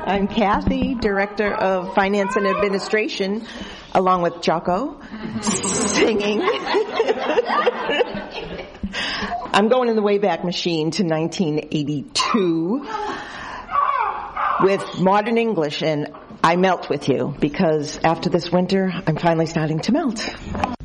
I'm Kathy, Director of Finance and Administration, along with Jocko, singing. I'm going in the Wayback Machine to 1982 with modern English, and I melt with you because after this winter, I'm finally starting to melt.